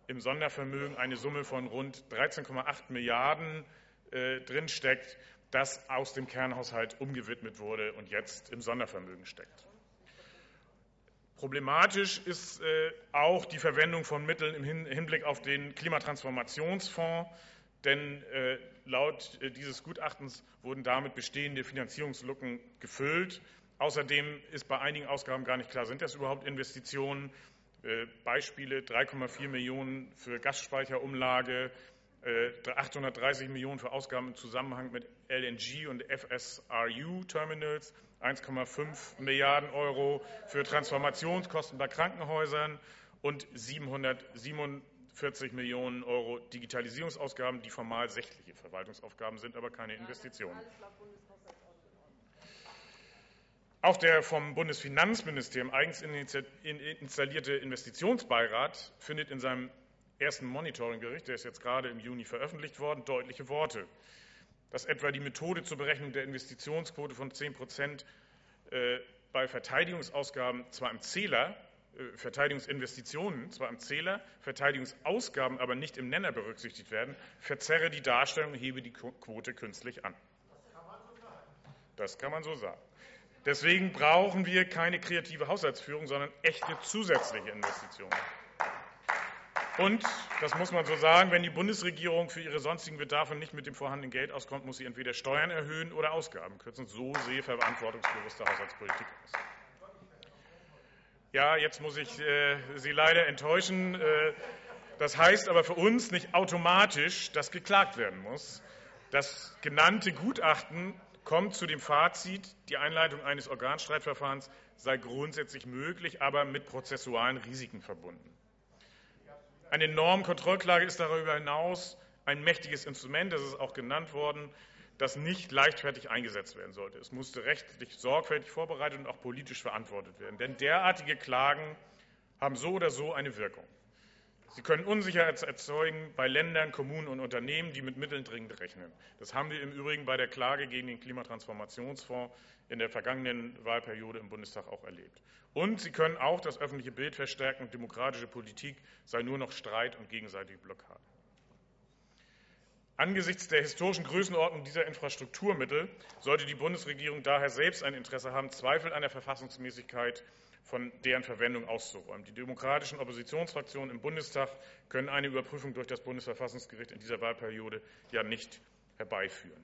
im Sondervermögen eine Summe von rund 13,8 Milliarden drinsteckt, das aus dem Kernhaushalt umgewidmet wurde und jetzt im Sondervermögen steckt. Problematisch ist auch die Verwendung von Mitteln im Hinblick auf den Klimatransformationsfonds, denn laut dieses Gutachtens wurden damit bestehende Finanzierungslücken gefüllt. Außerdem ist bei einigen Ausgaben gar nicht klar, sind das überhaupt Investitionen? Beispiele: 3,4 Millionen für Gasspeicherumlage, 830 Millionen für Ausgaben im Zusammenhang mit LNG und FSRU-Terminals, 1,5 Milliarden Euro für Transformationskosten bei Krankenhäusern und 747 Millionen Euro Digitalisierungsausgaben, die formal sächliche Verwaltungsaufgaben sind, aber keine Investitionen. Auch der vom Bundesfinanzministerium eigens installierte Investitionsbeirat findet in seinem ersten Monitoringbericht, der ist jetzt gerade im Juni veröffentlicht worden, deutliche Worte, dass etwa die Methode zur Berechnung der Investitionsquote von 10% bei Verteidigungsausgaben zwar im Zähler, Verteidigungsinvestitionen zwar im Zähler, Verteidigungsausgaben aber nicht im Nenner berücksichtigt werden, verzerre die Darstellung und hebe die Quote künstlich an. Das kann man so sagen. Deswegen brauchen wir keine kreative Haushaltsführung, sondern echte zusätzliche Investitionen. Und, das muss man so sagen, wenn die Bundesregierung für ihre sonstigen Bedarfe nicht mit dem vorhandenen Geld auskommt, muss sie entweder Steuern erhöhen oder Ausgaben kürzen. So sehe verantwortungsbewusste Haushaltspolitik aus. Ja, jetzt muss ich Sie leider enttäuschen. Das heißt aber für uns nicht automatisch, dass geklagt werden muss. Das genannte Gutachten kommt zu dem Fazit, die Einleitung eines Organstreitverfahrens sei grundsätzlich möglich, aber mit prozessualen Risiken verbunden. Eine Normkontrollklage ist darüber hinaus ein mächtiges Instrument, das ist auch genannt worden, das nicht leichtfertig eingesetzt werden sollte. Es musste rechtlich sorgfältig vorbereitet und auch politisch verantwortet werden. Denn derartige Klagen haben so oder so eine Wirkung. Sie können Unsicherheit erzeugen bei Ländern, Kommunen und Unternehmen, die mit Mitteln dringend rechnen. Das haben wir im Übrigen bei der Klage gegen den Klimatransformationsfonds in der vergangenen Wahlperiode im Bundestag auch erlebt. Und sie können auch das öffentliche Bild verstärken, demokratische Politik sei nur noch Streit und gegenseitige Blockade. Angesichts der historischen Größenordnung dieser Infrastrukturmittel sollte die Bundesregierung daher selbst ein Interesse haben, Zweifel an der Verfassungsmäßigkeit von deren Verwendung auszuräumen. Die demokratischen Oppositionsfraktionen im Bundestag können eine Überprüfung durch das Bundesverfassungsgericht in dieser Wahlperiode ja nicht herbeiführen.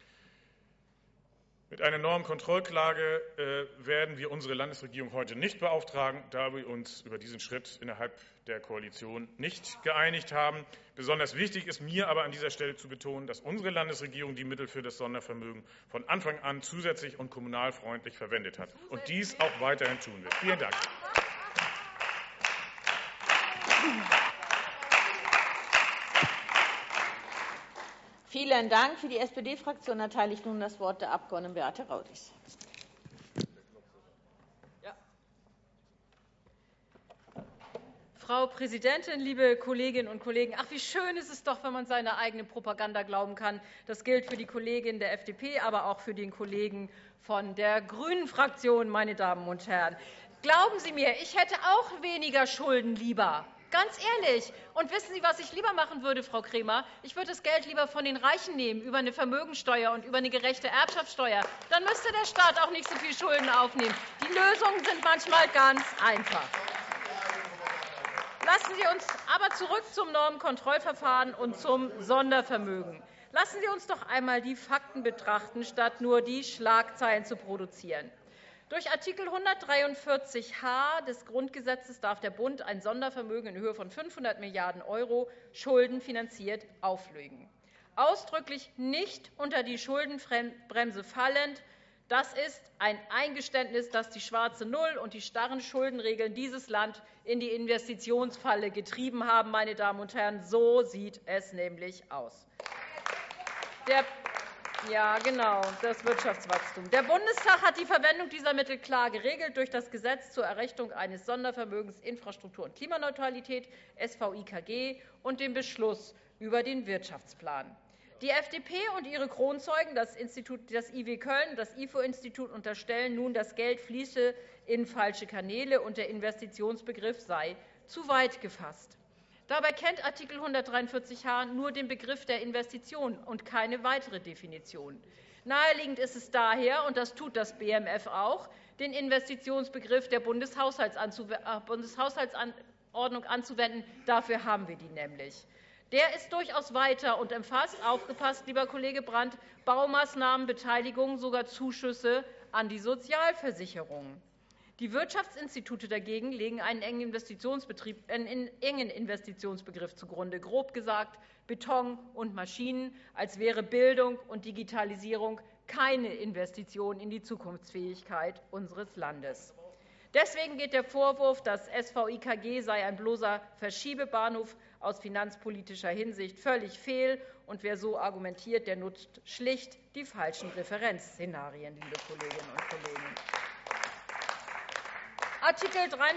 Mit einer Normkontrollklage werden wir unsere Landesregierung heute nicht beauftragen, da wir uns über diesen Schritt innerhalb der Koalition nicht geeinigt haben. Besonders wichtig ist mir aber an dieser Stelle zu betonen, dass unsere Landesregierung die Mittel für das Sondervermögen von Anfang an zusätzlich und kommunalfreundlich verwendet hat und dies auch weiterhin tun wird. Vielen Dank. Vielen Dank. Für die SPD-Fraktion erteile ich nun das Wort der Abg. Beate Raudis. Frau Präsidentin, liebe Kolleginnen und Kollegen! Ach, wie schön ist es doch, wenn man seiner eigenen Propaganda glauben kann. Das gilt für die Kollegin der FDP, aber auch für den Kollegen von der Grünen-Fraktion, meine Damen und Herren. Glauben Sie mir, ich hätte auch weniger Schulden lieber. Ganz ehrlich. Und wissen Sie, was ich lieber machen würde, Frau Kremer? Ich würde das Geld lieber von den Reichen nehmen, über eine Vermögensteuer und über eine gerechte Erbschaftssteuer. Dann müsste der Staat auch nicht so viel Schulden aufnehmen. Die Lösungen sind manchmal ganz einfach. Lassen Sie uns aber zurück zum Normenkontrollverfahren und zum Sondervermögen. Lassen Sie uns doch einmal die Fakten betrachten, statt nur die Schlagzeilen zu produzieren. Durch Artikel 143h des Grundgesetzes darf der Bund ein Sondervermögen in Höhe von 500 Milliarden € schuldenfinanziert auflegen. Ausdrücklich nicht unter die Schuldenbremse fallend. Das ist ein Eingeständnis, dass die schwarze Null und die starren Schuldenregeln dieses Land in die Investitionsfalle getrieben haben. Meine Damen und Herren, so sieht es nämlich aus. Ja, genau, das Wirtschaftswachstum. Der Bundestag hat die Verwendung dieser Mittel klar geregelt durch das Gesetz zur Errichtung eines Sondervermögens Infrastruktur und Klimaneutralität, SVIKG, und den Beschluss über den Wirtschaftsplan. Die FDP und ihre Kronzeugen, das IW Köln, das IFO-Institut, unterstellen nun, das Geld fließe in falsche Kanäle und der Investitionsbegriff sei zu weit gefasst. Dabei kennt Artikel 143h nur den Begriff der Investition und keine weitere Definition. Naheliegend ist es daher, und das tut das BMF auch, den Investitionsbegriff der Bundeshaushaltsordnung anzuwenden. Dafür haben wir die nämlich. Der ist durchaus weiter und umfasst, aufgepasst, lieber Kollege Brandt, Baumaßnahmen, Beteiligungen, sogar Zuschüsse an die Sozialversicherungen. Die Wirtschaftsinstitute dagegen legen einen engen Investitionsbegriff zugrunde. Grob gesagt Beton und Maschinen, als wäre Bildung und Digitalisierung keine Investition in die Zukunftsfähigkeit unseres Landes. Deswegen geht der Vorwurf, das SVIKG sei ein bloßer Verschiebebahnhof, aus finanzpolitischer Hinsicht völlig fehl. Und wer so argumentiert, der nutzt schlicht die falschen Referenzszenarien, liebe Kolleginnen und Kollegen. Artikel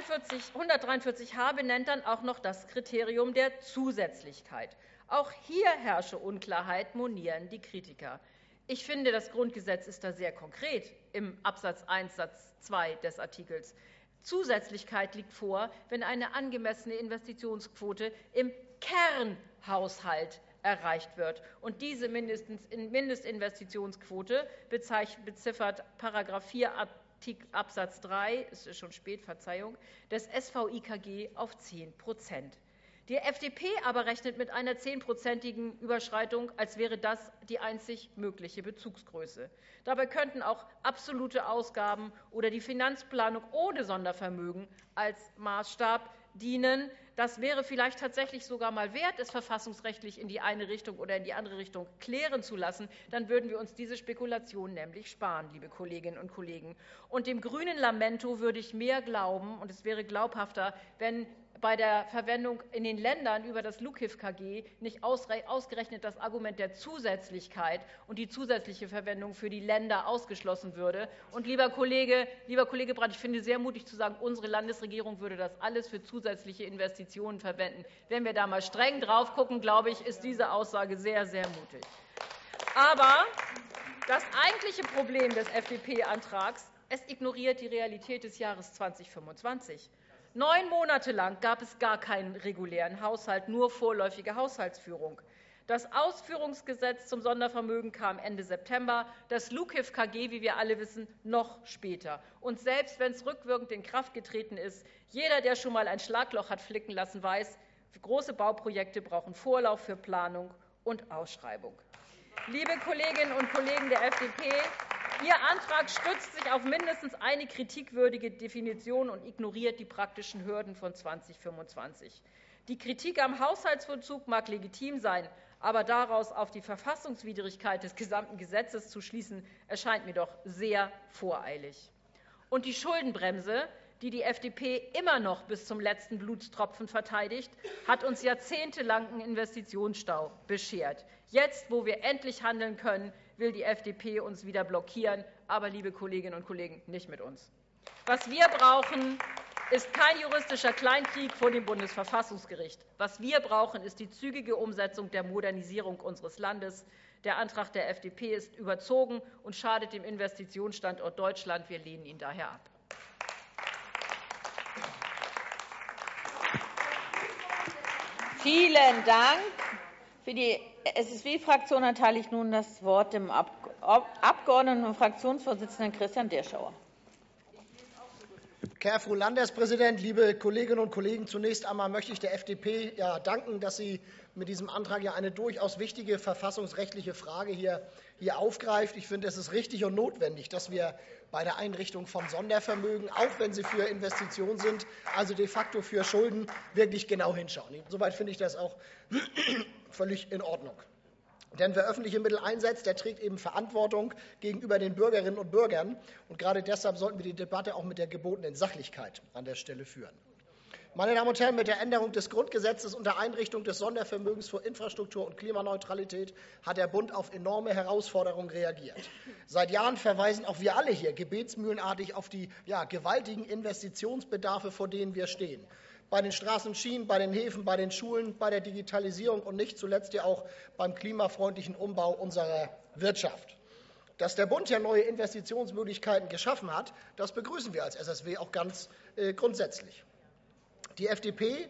143h benennt dann auch noch das Kriterium der Zusätzlichkeit. Auch hier herrsche Unklarheit, monieren die Kritiker. Ich finde, das Grundgesetz ist da sehr konkret im Absatz 1 Satz 2 des Artikels. Zusätzlichkeit liegt vor, wenn eine angemessene Investitionsquote im Kernhaushalt erreicht wird. Und diese Mindestinvestitionsquote beziffert § 4 Absatz 3, es ist schon spät, Verzeihung, des SVIKG auf 10%. Die FDP aber rechnet mit einer 10%igen Überschreitung, als wäre das die einzig mögliche Bezugsgröße. Dabei könnten auch absolute Ausgaben oder die Finanzplanung ohne Sondervermögen als Maßstab dienen. Das wäre vielleicht tatsächlich sogar mal wert, es verfassungsrechtlich in die eine Richtung oder in die andere Richtung klären zu lassen. Dann würden wir uns diese Spekulation nämlich sparen, liebe Kolleginnen und Kollegen. Und dem grünen Lamento würde ich mehr glauben, und es wäre glaubhafter, wenn bei der Verwendung in den Ländern über das LUKIF-KG nicht ausgerechnet das Argument der Zusätzlichkeit und die zusätzliche Verwendung für die Länder ausgeschlossen würde. Und lieber Kollege Brandt, ich finde sehr mutig zu sagen, unsere Landesregierung würde das alles für zusätzliche Investitionen verwenden. Wenn wir da mal streng drauf gucken, glaube ich, ist diese Aussage sehr, sehr mutig. Aber das eigentliche Problem des FDP-Antrags, es ignoriert die Realität des Jahres 2025. 9 Monate lang gab es gar keinen regulären Haushalt, nur vorläufige Haushaltsführung. Das Ausführungsgesetz zum Sondervermögen kam Ende September, das LUKIF-KG, wie wir alle wissen, noch später. Und selbst wenn es rückwirkend in Kraft getreten ist, jeder, der schon mal ein Schlagloch hat flicken lassen, weiß, große Bauprojekte brauchen Vorlauf für Planung und Ausschreibung. Liebe Kolleginnen und Kollegen der FDP, Ihr Antrag stützt sich auf mindestens eine kritikwürdige Definition und ignoriert die praktischen Hürden von 2025. Die Kritik am Haushaltsvollzug mag legitim sein, aber daraus auf die Verfassungswidrigkeit des gesamten Gesetzes zu schließen, erscheint mir doch sehr voreilig. Und die Schuldenbremse, die die FDP immer noch bis zum letzten Blutstropfen verteidigt, hat uns jahrzehntelangen Investitionsstau beschert. Jetzt, wo wir endlich handeln können, will die FDP uns wieder blockieren. Aber, liebe Kolleginnen und Kollegen, nicht mit uns. Was wir brauchen, ist kein juristischer Kleinkrieg vor dem Bundesverfassungsgericht. Was wir brauchen, ist die zügige Umsetzung der Modernisierung unseres Landes. Der Antrag der FDP ist überzogen und schadet dem Investitionsstandort Deutschland. Wir lehnen ihn daher ab. Vielen Dank. Für die SSW-Fraktion erteile ich nun das Wort dem Abgeordneten und Fraktionsvorsitzenden Christian Dirschauer. Frau Landespräsident, liebe Kolleginnen und Kollegen! Zunächst einmal möchte ich der FDP danken, dass sie mit diesem Antrag eine durchaus wichtige verfassungsrechtliche Frage hier aufgreift. Ich finde, es ist richtig und notwendig, dass wir bei der Einrichtung von Sondervermögen, auch wenn sie für Investitionen sind, also de facto für Schulden, wirklich genau hinschauen. Insoweit finde ich das auch völlig in Ordnung. Denn wer öffentliche Mittel einsetzt, der trägt eben Verantwortung gegenüber den Bürgerinnen und Bürgern. Und gerade deshalb sollten wir die Debatte auch mit der gebotenen Sachlichkeit an der Stelle führen. Meine Damen und Herren, mit der Änderung des Grundgesetzes und der Einrichtung des Sondervermögens für Infrastruktur und Klimaneutralität hat der Bund auf enorme Herausforderungen reagiert. Seit Jahren verweisen auch wir alle hier gebetsmühlenartig auf die gewaltigen Investitionsbedarfe, vor denen wir stehen. Bei den Straßen, Schienen, bei den Häfen, bei den Schulen, bei der Digitalisierung und nicht zuletzt ja auch beim klimafreundlichen Umbau unserer Wirtschaft. Dass der Bund ja neue Investitionsmöglichkeiten geschaffen hat, das begrüßen wir als SSW auch ganz grundsätzlich. Die FDP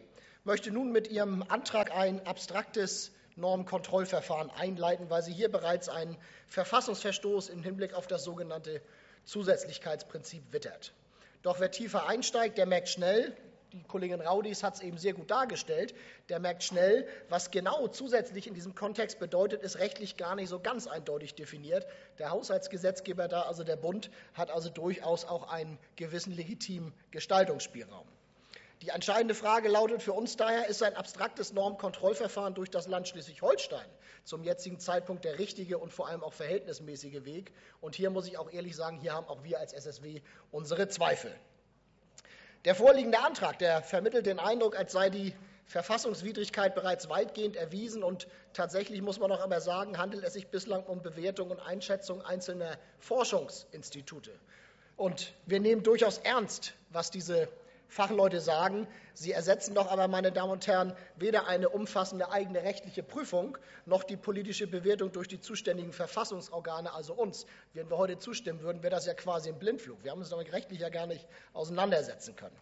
möchte nun mit ihrem Antrag ein abstraktes Normkontrollverfahren einleiten, weil sie hier bereits einen Verfassungsverstoß im Hinblick auf das sogenannte Zusätzlichkeitsprinzip wittert. Doch wer tiefer einsteigt, der merkt schnell, die Kollegin Raudis hat es eben sehr gut dargestellt, der merkt schnell, was genau zusätzlich in diesem Kontext bedeutet, ist rechtlich gar nicht so ganz eindeutig definiert. Der Haushaltsgesetzgeber da, also der Bund, hat also durchaus auch einen gewissen legitimen Gestaltungsspielraum. Die entscheidende Frage lautet für uns daher, ist ein abstraktes Normkontrollverfahren durch das Land Schleswig-Holstein zum jetzigen Zeitpunkt der richtige und vor allem auch verhältnismäßige Weg? Und hier muss ich auch ehrlich sagen, hier haben auch wir als SSW unsere Zweifel. Der vorliegende Antrag, der vermittelt den Eindruck, als sei die Verfassungswidrigkeit bereits weitgehend erwiesen. Und tatsächlich muss man doch aber sagen, handelt es sich bislang um Bewertung und Einschätzung einzelner Forschungsinstitute. Und wir nehmen durchaus ernst, was diese Fachleute sagen. Sie ersetzen doch aber, meine Damen und Herren, weder eine umfassende eigene rechtliche Prüfung noch die politische Bewertung durch die zuständigen Verfassungsorgane, also uns. Wenn wir heute zustimmen würden, wäre das ja quasi ein Blindflug. Wir haben uns damit rechtlich ja gar nicht auseinandersetzen können.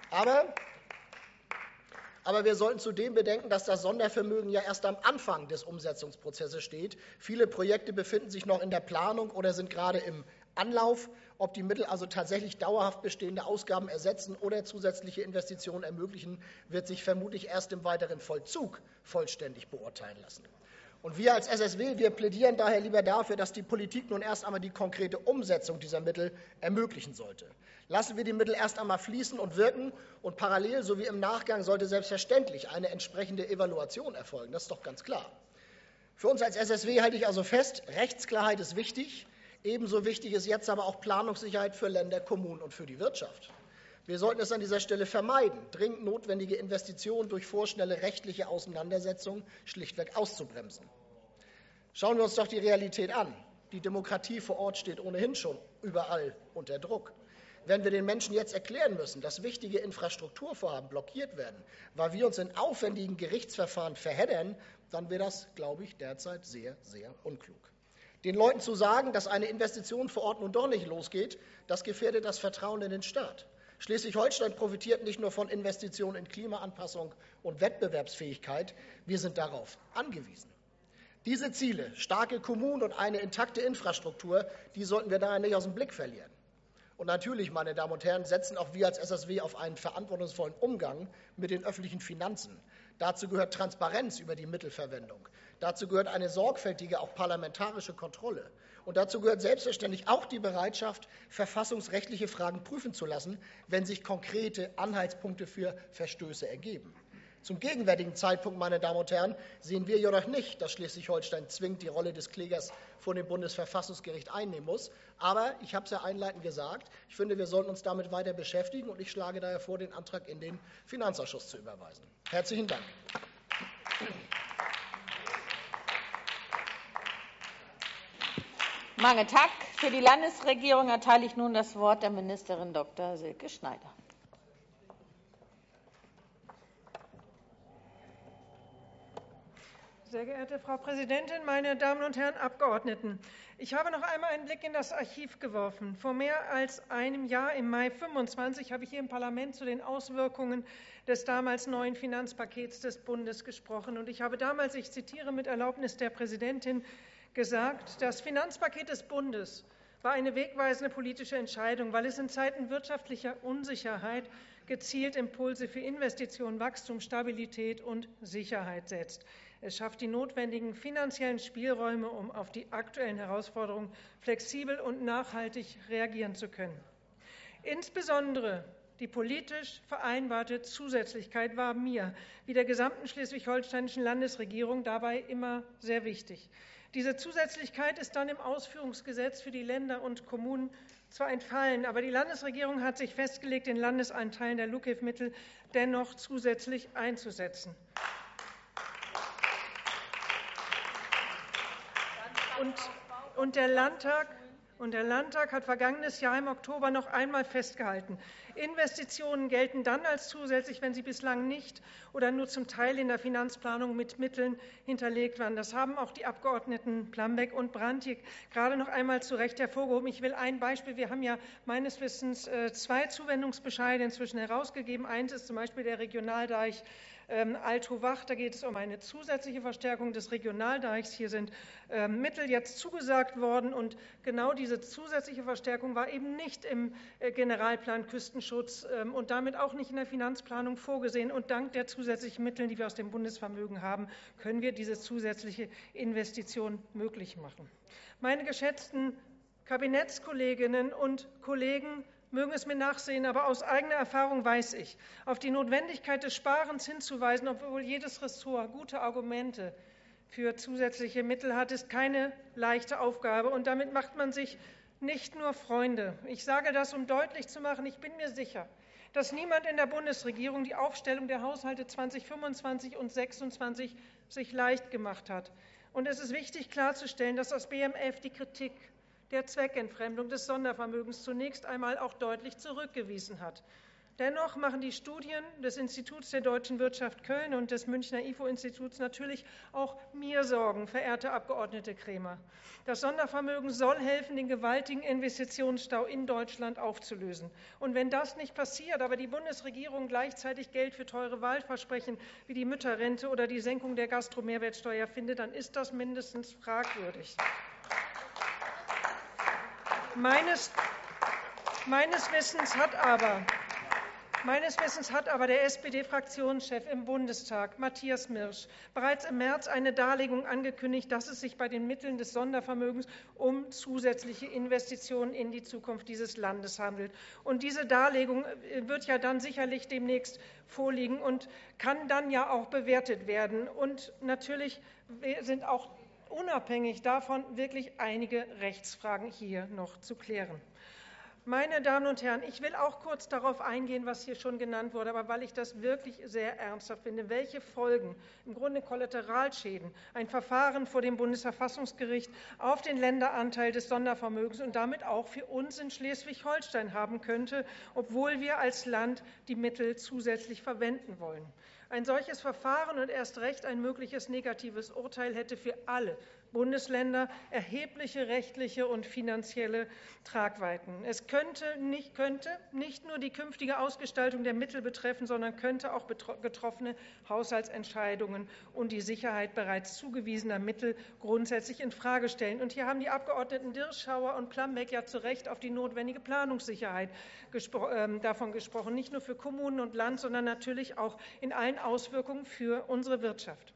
Aber wir sollten zudem bedenken, dass das Sondervermögen ja erst am Anfang des Umsetzungsprozesses steht. Viele Projekte befinden sich noch in der Planung oder sind gerade im Anlauf. Ob die Mittel also tatsächlich dauerhaft bestehende Ausgaben ersetzen oder zusätzliche Investitionen ermöglichen, wird sich vermutlich erst im weiteren Vollzug vollständig beurteilen lassen. Und wir als SSW, wir plädieren daher lieber dafür, dass die Politik nun erst einmal die konkrete Umsetzung dieser Mittel ermöglichen sollte. Lassen wir die Mittel erst einmal fließen und wirken, und parallel sowie im Nachgang sollte selbstverständlich eine entsprechende Evaluation erfolgen. Das ist doch ganz klar. Für uns als SSW halte ich also fest, Rechtsklarheit ist wichtig. Ebenso wichtig ist jetzt aber auch Planungssicherheit für Länder, Kommunen und für die Wirtschaft. Wir sollten es an dieser Stelle vermeiden, dringend notwendige Investitionen durch vorschnelle rechtliche Auseinandersetzungen schlichtweg auszubremsen. Schauen wir uns doch die Realität an. Die Demokratie vor Ort steht ohnehin schon überall unter Druck. Wenn wir den Menschen jetzt erklären müssen, dass wichtige Infrastrukturvorhaben blockiert werden, weil wir uns in aufwendigen Gerichtsverfahren verheddern, dann wäre das, glaube ich, derzeit sehr, sehr unklug. Den Leuten zu sagen, dass eine Investition vor Ort nun doch nicht losgeht, das gefährdet das Vertrauen in den Staat. Schleswig-Holstein profitiert nicht nur von Investitionen in Klimaanpassung und Wettbewerbsfähigkeit, wir sind darauf angewiesen. Diese Ziele, starke Kommunen und eine intakte Infrastruktur, die sollten wir daher nicht aus dem Blick verlieren. Und natürlich, meine Damen und Herren, setzen auch wir als SSW auf einen verantwortungsvollen Umgang mit den öffentlichen Finanzen. Dazu gehört Transparenz über die Mittelverwendung. Dazu gehört eine sorgfältige, auch parlamentarische Kontrolle. Und dazu gehört selbstverständlich auch die Bereitschaft, verfassungsrechtliche Fragen prüfen zu lassen, wenn sich konkrete Anhaltspunkte für Verstöße ergeben. Zum gegenwärtigen Zeitpunkt, meine Damen und Herren, sehen wir jedoch nicht, dass Schleswig-Holstein zwingend die Rolle des Klägers vor dem Bundesverfassungsgericht einnehmen muss. Aber, ich habe es ja einleitend gesagt, ich finde, wir sollten uns damit weiter beschäftigen, und ich schlage daher vor, den Antrag in den Finanzausschuss zu überweisen. Herzlichen Dank. Mange Tak. Für die Landesregierung erteile ich nun das Wort der Ministerin Dr. Silke Schneider. Sehr geehrte Frau Präsidentin, meine Damen und Herren Abgeordneten! Ich habe noch einmal einen Blick in das Archiv geworfen. Vor mehr als einem Jahr, im Mai 25, habe ich hier im Parlament zu den Auswirkungen des damals neuen Finanzpakets des Bundes gesprochen. Und ich habe damals, ich zitiere mit Erlaubnis der Präsidentin, gesagt, das Finanzpaket des Bundes war eine wegweisende politische Entscheidung, weil es in Zeiten wirtschaftlicher Unsicherheit gezielt Impulse für Investitionen, Wachstum, Stabilität und Sicherheit setzt. Es schafft die notwendigen finanziellen Spielräume, um auf die aktuellen Herausforderungen flexibel und nachhaltig reagieren zu können. Insbesondere die politisch vereinbarte Zusätzlichkeit war mir, wie der gesamten schleswig-holsteinischen Landesregierung, dabei immer sehr wichtig. Diese Zusätzlichkeit ist dann im Ausführungsgesetz für die Länder und Kommunen zwar entfallen, aber die Landesregierung hat sich festgelegt, den Landesanteilen der LUKEV-Mittel dennoch zusätzlich einzusetzen. Und der Landtag hat vergangenes Jahr im Oktober noch einmal festgehalten, Investitionen gelten dann als zusätzlich, wenn sie bislang nicht oder nur zum Teil in der Finanzplanung mit Mitteln hinterlegt waren. Das haben auch die Abgeordneten Plambeck und Brandt hier gerade noch einmal zu Recht hervorgehoben. Ich will ein Beispiel, wir haben ja meines Wissens 2 Zuwendungsbescheide inzwischen herausgegeben. Eins ist zum Beispiel der Regionaldeich Alto-Wach. Da geht es um eine zusätzliche Verstärkung des Regionaldeichs. Hier sind Mittel jetzt zugesagt worden. Und genau diese zusätzliche Verstärkung war eben nicht im Generalplan Küstenschutz und damit auch nicht in der Finanzplanung vorgesehen. Und dank der zusätzlichen Mittel, die wir aus dem Bundesvermögen haben, können wir diese zusätzliche Investition möglich machen. Meine geschätzten Kabinettskolleginnen und Kollegen mögen es mir nachsehen, aber aus eigener Erfahrung weiß ich, auf die Notwendigkeit des Sparens hinzuweisen, obwohl jedes Ressort gute Argumente für zusätzliche Mittel hat, ist keine leichte Aufgabe. Und damit macht man sich nicht nur Freunde. Ich sage das, um deutlich zu machen, ich bin mir sicher, dass niemand in der Bundesregierung die Aufstellung der Haushalte 2025 und 2026 sich leicht gemacht hat. Und es ist wichtig klarzustellen, dass das BMF die Kritik der Zweckentfremdung des Sondervermögens zunächst einmal auch deutlich zurückgewiesen hat. Dennoch machen die Studien des Instituts der deutschen Wirtschaft Köln und des Münchner IFO-Instituts natürlich auch mir Sorgen, verehrte Abgeordnete Kremer. Das Sondervermögen soll helfen, den gewaltigen Investitionsstau in Deutschland aufzulösen. Und wenn das nicht passiert, aber die Bundesregierung gleichzeitig Geld für teure Wahlversprechen wie die Mütterrente oder die Senkung der Gastromehrwertsteuer findet, dann ist das mindestens fragwürdig. Meines Wissens hat aber der SPD-Fraktionschef im Bundestag, Matthias Mirsch, bereits im März eine Darlegung angekündigt, dass es sich bei den Mitteln des Sondervermögens um zusätzliche Investitionen in die Zukunft dieses Landes handelt. Und diese Darlegung wird ja dann sicherlich demnächst vorliegen und kann dann ja auch bewertet werden. Und natürlich sind auch unabhängig davon wirklich einige Rechtsfragen hier noch zu klären. Meine Damen und Herren, ich will auch kurz darauf eingehen, was hier schon genannt wurde, aber weil ich das wirklich sehr ernsthaft finde, welche Folgen, im Grunde Kollateralschäden, ein Verfahren vor dem Bundesverfassungsgericht auf den Länderanteil des Sondervermögens und damit auch für uns in Schleswig-Holstein haben könnte, obwohl wir als Land die Mittel zusätzlich verwenden wollen. Ein solches Verfahren und erst recht ein mögliches negatives Urteil hätte für alle Bundesländer erhebliche rechtliche und finanzielle Tragweiten. Es könnte nicht nur die künftige Ausgestaltung der Mittel betreffen, sondern könnte auch getroffene Haushaltsentscheidungen und die Sicherheit bereits zugewiesener Mittel grundsätzlich infrage stellen. Und hier haben die Abgeordneten Dirschauer und Plambeck ja zu Recht auf die notwendige Planungssicherheit davon gesprochen, nicht nur für Kommunen und Land, sondern natürlich auch in allen Auswirkungen für unsere Wirtschaft.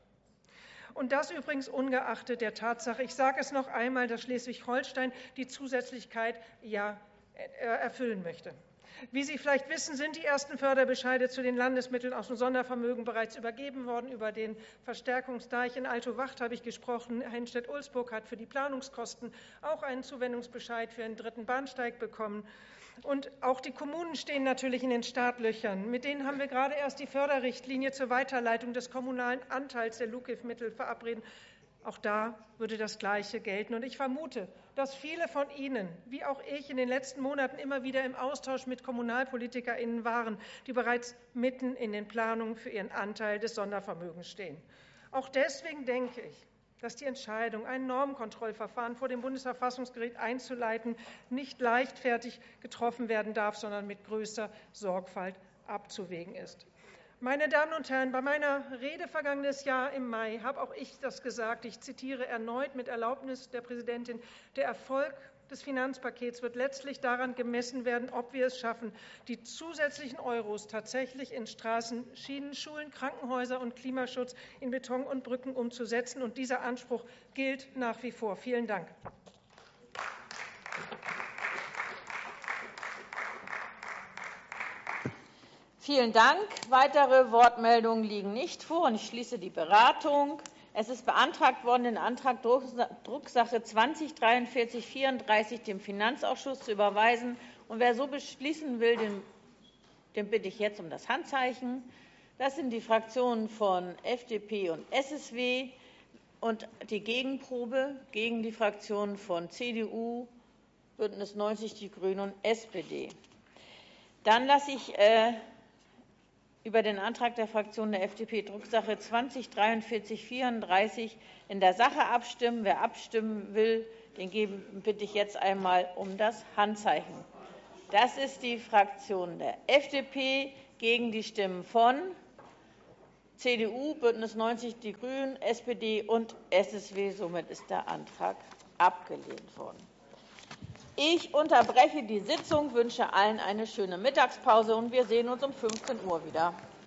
Und das übrigens ungeachtet der Tatsache, ich sage es noch einmal, dass Schleswig-Holstein die Zusätzlichkeit ja erfüllen möchte. Wie Sie vielleicht wissen, sind die ersten Förderbescheide zu den Landesmitteln aus dem Sondervermögen bereits übergeben worden. Über den Verstärkungsdeich in Alto-Wach habe ich gesprochen. Heinstedt-Ulsburg hat für die Planungskosten auch einen Zuwendungsbescheid für einen dritten Bahnsteig bekommen. Und auch die Kommunen stehen natürlich in den Startlöchern. Mit denen haben wir gerade erst die Förderrichtlinie zur Weiterleitung des kommunalen Anteils der LUKIF-Mittel verabredet. Auch da würde das Gleiche gelten. Und ich vermute, dass viele von Ihnen, wie auch ich, in den letzten Monaten immer wieder im Austausch mit KommunalpolitikerInnen waren, die bereits mitten in den Planungen für ihren Anteil des Sondervermögens stehen. Auch deswegen denke ich, dass die Entscheidung, ein Normenkontrollverfahren vor dem Bundesverfassungsgericht einzuleiten, nicht leichtfertig getroffen werden darf, sondern mit größter Sorgfalt abzuwägen ist. Meine Damen und Herren, bei meiner Rede vergangenes Jahr im Mai habe auch ich das gesagt. Ich zitiere erneut mit Erlaubnis der Präsidentin: Der Erfolg des Finanzpakets wird letztlich daran gemessen werden, ob wir es schaffen, die zusätzlichen Euros tatsächlich in Straßen, Schienen, Schulen, Krankenhäuser und Klimaschutz, in Beton und Brücken umzusetzen. Und dieser Anspruch gilt nach wie vor. Vielen Dank. Vielen Dank. Weitere Wortmeldungen liegen nicht vor, und ich schließe die Beratung. Es ist beantragt worden, den Antrag Drucksache 20-4334 dem Finanzausschuss zu überweisen. Und wer so beschließen will, den bitte ich jetzt um das Handzeichen. Das sind die Fraktionen von FDP und SSW und die Gegenprobe gegen die Fraktionen von CDU, BÜNDNIS 90 die GRÜNEN und SPD. Dann lasse ich über den Antrag der Fraktion der FDP Drucksache 20-4334 in der Sache abstimmen. Wer abstimmen will, den bitte ich jetzt einmal um das Handzeichen. Das ist die Fraktion der FDP gegen die Stimmen von CDU, BÜNDNIS 90 die GRÜNEN, SPD und SSW. Somit ist der Antrag abgelehnt worden. Ich unterbreche die Sitzung, wünsche allen eine schöne Mittagspause, und wir sehen uns um 15 Uhr wieder.